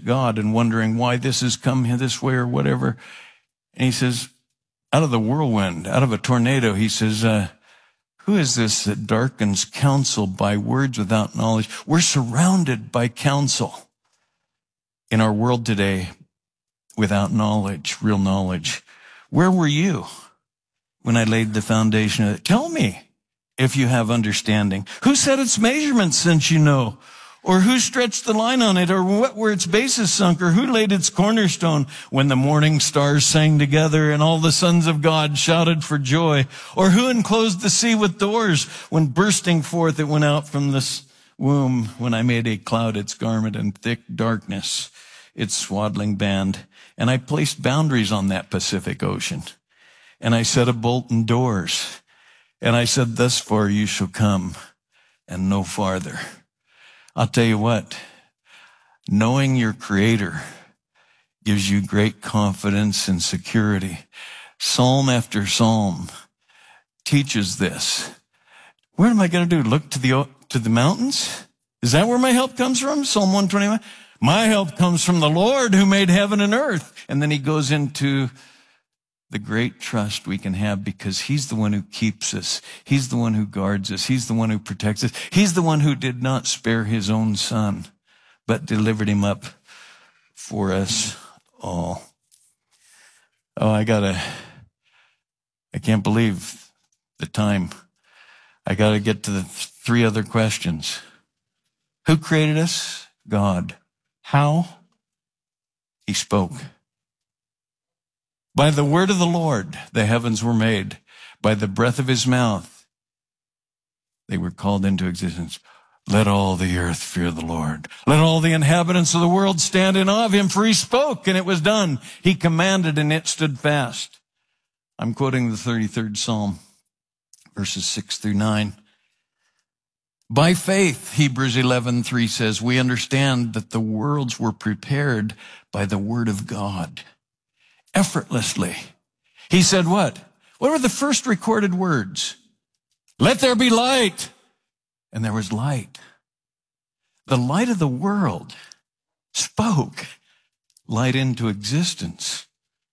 at God and wondering why this has come this way or whatever. And he says, out of the whirlwind, out of a tornado, he says, who is this that darkens counsel by words without knowledge? We're surrounded by counsel in our world today without knowledge, real knowledge. Where were you when I laid the foundation of it? Tell me if you have understanding. Who set its measurements since you know? Or who stretched the line on it? Or what were its bases sunk? Or who laid its cornerstone when the morning stars sang together and all the sons of God shouted for joy? Or who enclosed the sea with doors when bursting forth it went out from this womb, when I made a cloud its garment and thick darkness its swaddling band? And I placed boundaries on that Pacific Ocean. And I set a bolt and doors. And I said, thus far you shall come and no farther. I'll tell you what, knowing your Creator gives you great confidence and security. Psalm after psalm teaches this. Where am I going to do? Look to the mountains? Is that where my help comes from? Psalm 121. My help comes from the Lord who made heaven and earth. And then he goes into the great trust we can have because he's the one who keeps us. He's the one who guards us. He's the one who protects us. He's the one who did not spare his own son, but delivered him up for us all. Oh, I can't believe the time. I got to get to the three other questions. Who created us? God. How? He spoke. By the word of the Lord, the heavens were made. By the breath of his mouth, they were called into existence. Let all the earth fear the Lord. Let all the inhabitants of the world stand in awe of him, for he spoke and it was done. He commanded and it stood fast. I'm quoting the 33rd Psalm, verses 6 through 9. By faith, Hebrews 11:3 says, we understand that the worlds were prepared by the word of God. Effortlessly. He said what? What were the first recorded words? Let there be light. And there was light. The light of the world spoke light into existence.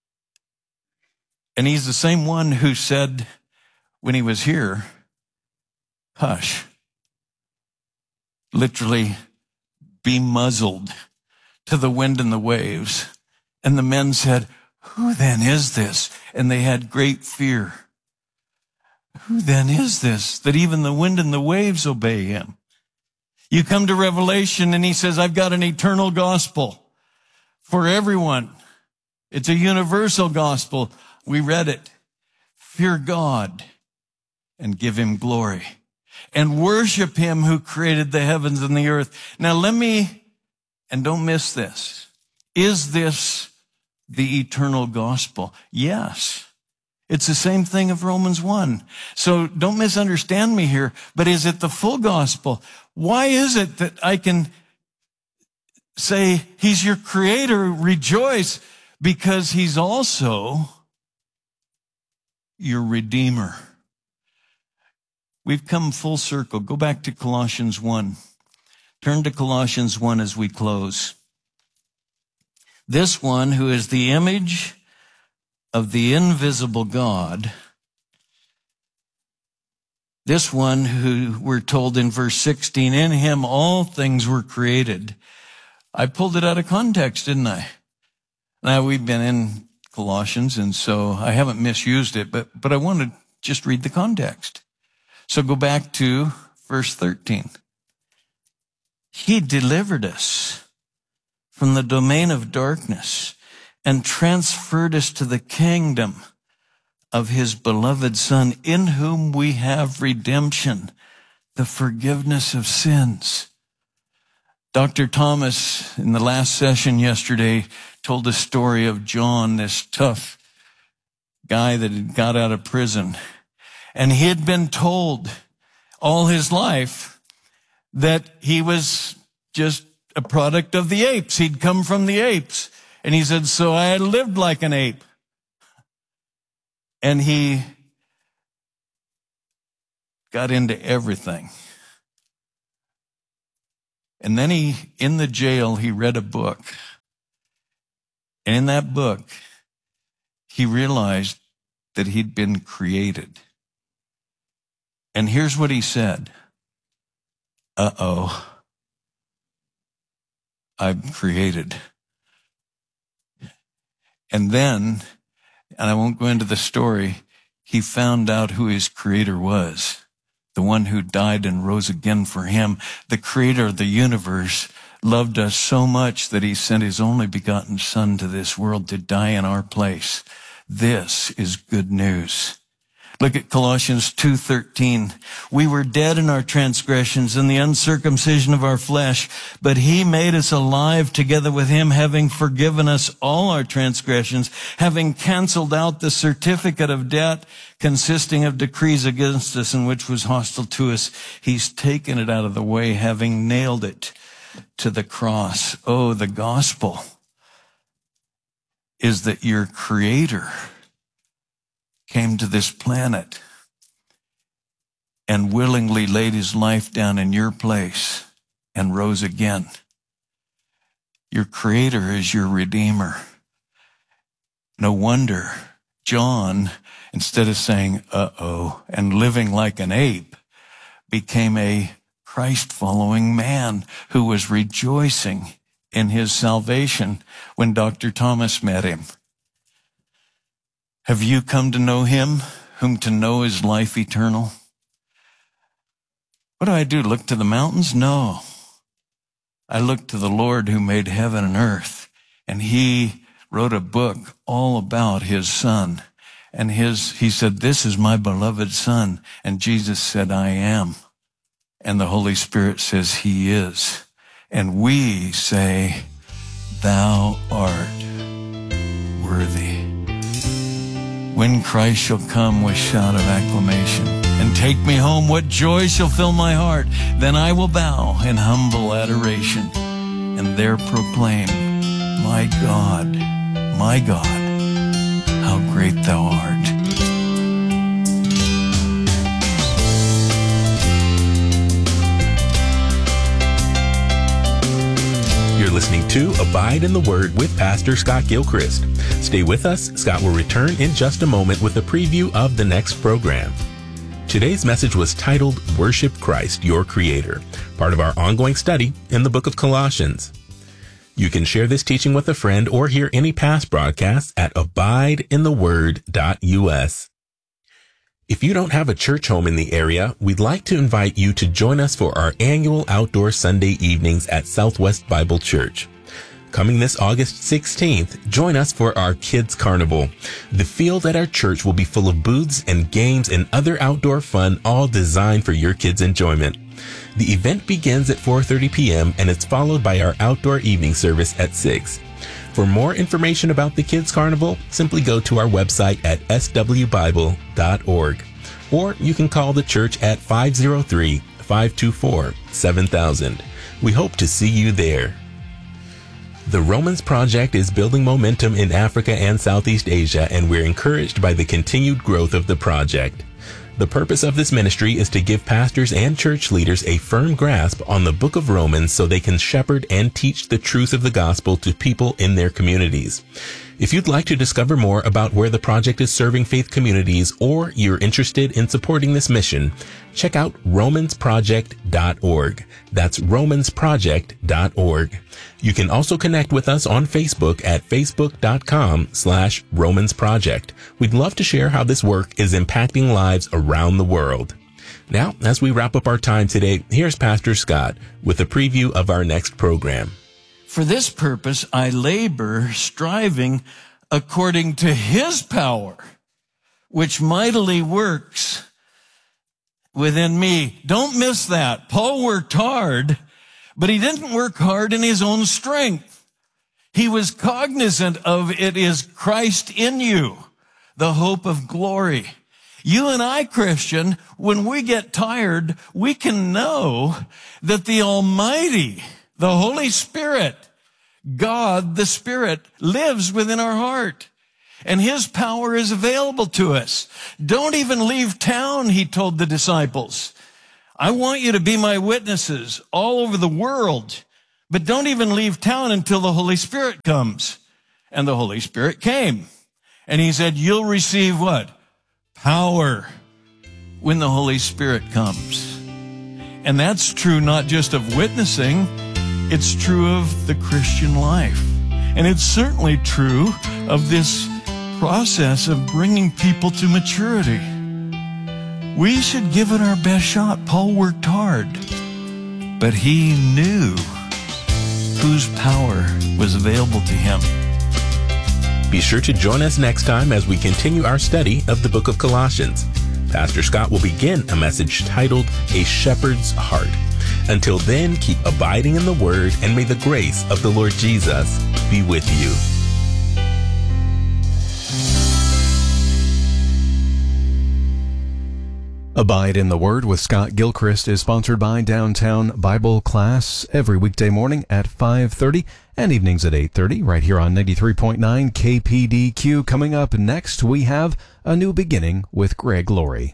And he's the same one who said when he was here, hush. Literally, be muzzled to the wind and the waves. And the men said, who then is this? And they had great fear. Who then is this that even the wind and the waves obey him? You come to Revelation and he says, I've got an eternal gospel for everyone. It's a universal gospel. We read it. Fear God and give him glory and worship him who created the heavens and the earth. Now and don't miss this. Is this the eternal gospel? Yes. It's the same thing of Romans 1. So don't misunderstand me here, but is it the full gospel? Why is it that I can say he's your creator, rejoice, because he's also your redeemer? We've come full circle. Go back to Colossians 1. Turn to Colossians 1 as we close. This one who is the image of the invisible God, this one who we're told in verse 16, in him all things were created. I pulled it out of context, didn't I? Now we've been in Colossians and so I haven't misused it, but I want to just read the context. So go back to verse 13. He delivered us from the domain of darkness and transferred us to the kingdom of his beloved Son, in whom we have redemption, the forgiveness of sins. Dr. Thomas, in the last session yesterday, told the story of John, this tough guy that had got out of prison. And he had been told all his life that he was just a product of the apes. He'd come from the apes. And he said, so I had lived like an ape. And he got into everything. And then in the jail, he read a book And in that book, he realized that he'd been created. And here's what he said. Uh-oh, I'm created. And then, and I won't go into the story, he found out who his creator was, the one who died and rose again for him. The creator of the universe loved us so much that he sent his only begotten son to this world to die in our place. This is good news. Look at Colossians 2:13. We were dead in our transgressions and the uncircumcision of our flesh, but he made us alive together with him, having forgiven us all our transgressions, having canceled out the certificate of debt consisting of decrees against us and which was hostile to us. He's taken it out of the way, having nailed it to the cross. Oh, the gospel is that your creator came to this planet and willingly laid his life down in your place and rose again. Your creator is your redeemer. No wonder John, instead of saying, uh-oh, and living like an ape, became a Christ-following man who was rejoicing in his salvation when Dr. Thomas met him. Have you come to know him, whom to know is life eternal? What do? Look to the mountains? No. I look to the Lord who made heaven and earth, and he wrote a book all about his son. And he said, this is my beloved son. And Jesus said, I am. And the Holy Spirit says he is. And we say, thou art worthy. When Christ shall come with shout of acclamation and take me home, what joy shall fill my heart? Then I will bow in humble adoration and there proclaim, my God, how great thou art. You're listening to Abide in the Word with Pastor Scott Gilchrist. Stay with us. Scott will return in just a moment with a preview of the next program. Today's message was titled, Worship Christ, Your Creator, part of our ongoing study in the book of Colossians. You can share this teaching with a friend or hear any past broadcasts at abideintheword.us. If you don't have a church home in the area, we'd like to invite you to join us for our annual outdoor Sunday evenings at Southwest Bible Church. Coming this August 16th, join us for our Kids Carnival. The field at our church will be full of booths and games and other outdoor fun, all designed for your kids' enjoyment. The event begins at 4:30 p.m. and it's followed by our outdoor evening service at 6. For more information about the Kids Carnival, simply go to our website at swbible.org. Or you can call the church at 503-524-7000. We hope to see you there. The Romans Project is building momentum in Africa and Southeast Asia, and we're encouraged by the continued growth of the project. The purpose of this ministry is to give pastors and church leaders a firm grasp on the book of Romans so they can shepherd and teach the truth of the gospel to people in their communities. If you'd like to discover more about where the project is serving faith communities, or you're interested in supporting this mission, check out romansproject.org. That's romansproject.org. You can also connect with us on Facebook at facebook.com/romansproject. We'd love to share how this work is impacting lives around the world. Now, as we wrap up our time today, here's Pastor Scott with a preview of our next program. For this purpose, I labor, striving according to his power, which mightily works within me. Don't miss that. Paul worked hard, but he didn't work hard in his own strength. He was cognizant of it is Christ in you, the hope of glory. You and I, Christian, when we get tired, we can know that the Almighty, the Holy Spirit, God, the Spirit, lives within our heart. And his power is available to us. Don't even leave town, he told the disciples. I want you to be my witnesses all over the world, but don't even leave town until the Holy Spirit comes. And the Holy Spirit came. And he said, you'll receive what? Power when the Holy Spirit comes. And that's true not just of witnessing, it's true of the Christian life. And it's certainly true of this process of bringing people to maturity. We should give it our best shot. Paul worked hard, but he knew whose power was available to him. Be sure to join us next time as we continue our study of the book of Colossians. Pastor Scott will begin a message titled A Shepherd's Heart. Until then, keep abiding in the Word, and may the grace of the Lord Jesus be with you. Abide in the Word with Scott Gilchrist is sponsored by Downtown Bible Class every weekday morning at 5:30 and evenings at 8:30 right here on 93.9 KPDQ. Coming up next, we have A New Beginning with Greg Laurie.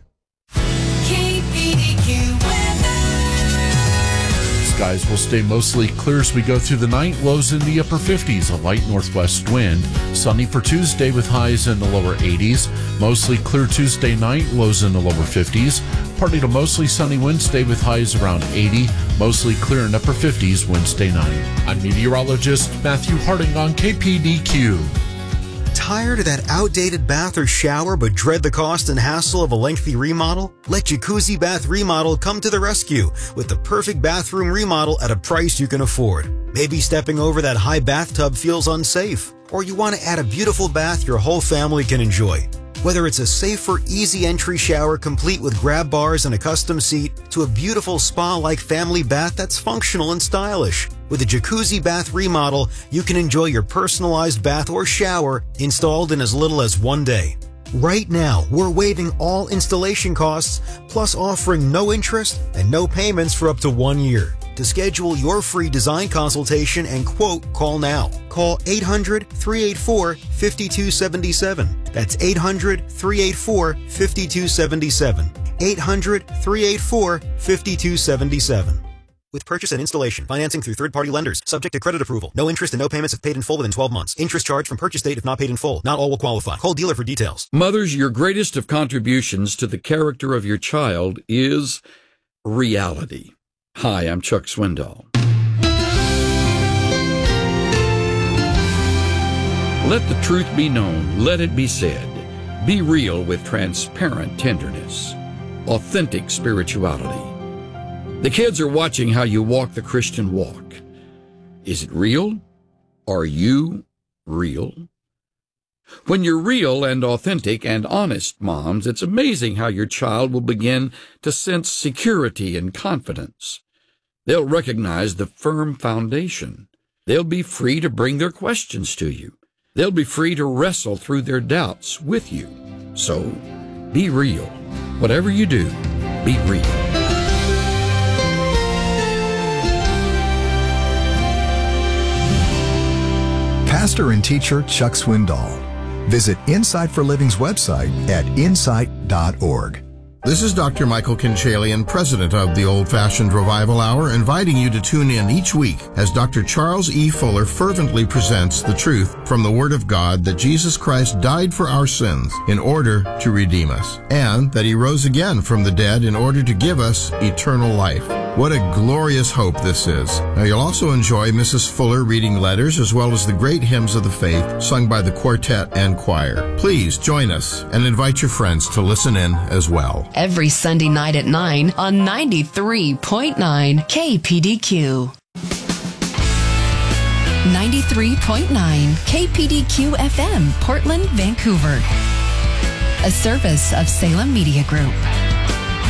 Skies will stay mostly clear as we go through the night. Lows in the upper 50s, a light northwest wind. Sunny for Tuesday with highs in the lower 80s. Mostly clear Tuesday night, lows in the lower 50s. Partly to mostly sunny Wednesday with highs around 80. Mostly clear in upper 50s Wednesday night. I'm meteorologist Matthew Harding on KPDQ. Tired of that outdated bath or shower but dread the cost and hassle of a lengthy remodel? Let Jacuzzi Bath Remodel come to the rescue with the perfect bathroom remodel at a price you can afford. Maybe stepping over that high bathtub feels unsafe, or you want to add a beautiful bath your whole family can enjoy. Whether it's a safer, easy entry shower complete with grab bars and a custom seat, to a beautiful spa-like family bath that's functional and stylish. With a Jacuzzi Bath Remodel, you can enjoy your personalized bath or shower installed in as little as 1 day. Right now, we're waiving all installation costs, plus offering no interest and no payments for up to 1 year. To schedule your free design consultation and quote, call now. Call 800-384-5277. That's 800-384-5277. 800-384-5277. With purchase and installation, financing through third-party lenders, subject to credit approval. No interest and no payments if paid in full within 12 months. Interest charged from purchase date if not paid in full. Not all will qualify. Call dealer for details. Mothers, your greatest of contributions to the character of your child is reality. Hi, I'm Chuck Swindoll. Let the truth be known. Let it be said. Be real with transparent tenderness. Authentic spirituality. The kids are watching how you walk the Christian walk. Is it real? Are you real? When you're real and authentic and honest, moms, it's amazing how your child will begin to sense security and confidence. They'll recognize the firm foundation. They'll be free to bring their questions to you. They'll be free to wrestle through their doubts with you. So, be real. Whatever you do, be real. Pastor and teacher Chuck Swindoll. Visit Insight for Living's website at insight.org. This is Dr. Michael Kinchalian, president of the Old Fashioned Revival Hour, inviting you to tune in each week as Dr. Charles E. Fuller fervently presents the truth from the Word of God that Jesus Christ died for our sins in order to redeem us, and that He rose again from the dead in order to give us eternal life. What a glorious hope this is. Now, you'll also enjoy Mrs. Fuller reading letters as well as the great hymns of the faith sung by the quartet and choir. Please join us and invite your friends to listen in as well. Every Sunday night at 9 on 93.9 KPDQ. 93.9 KPDQ FM, Portland, Vancouver. A service of Salem Media Group.